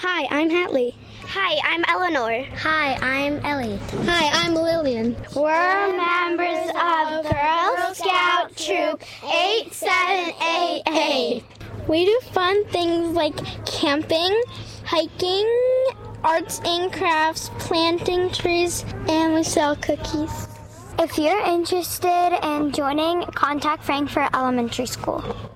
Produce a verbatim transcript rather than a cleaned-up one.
Hi, I'm Hatley. Hi, I'm Eleanor. Hi, I'm Ellie. Hi, I'm Lillian. We're members of Girl Scout Troop eight seven eight eight. We do fun things like camping, hiking, arts and crafts, planting trees, and we sell cookies. If you're interested in joining, contact Frankfort Elementary School.